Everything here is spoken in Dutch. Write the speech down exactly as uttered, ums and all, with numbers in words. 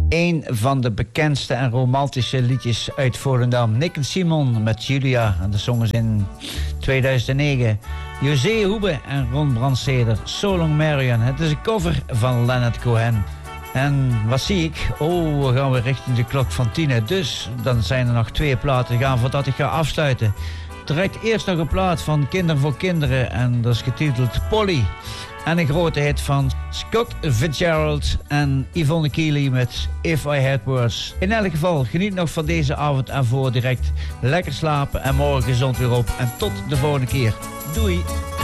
Een van de bekendste en romantische liedjes uit Volendam. Nick en Simon met Julia. En dat zongen ze in tweeduizend negen. José Hoebe en Ron Brandsteder. So Long Marion. Het is een cover van Leonard Cohen. En wat zie ik? Oh, we gaan weer richting de klok van tien. Dus dan zijn er nog twee platen te gaan voordat ik ga afsluiten. Direct eerst nog een plaat van Kinderen voor Kinderen. En dat is getiteld Polly. En een grote hit van Scott Fitzgerald en Yvonne Keely met If I Had Words. In elk geval, geniet nog van deze avond en voor direct lekker slapen en morgen gezond weer op. En tot de volgende keer. Doei!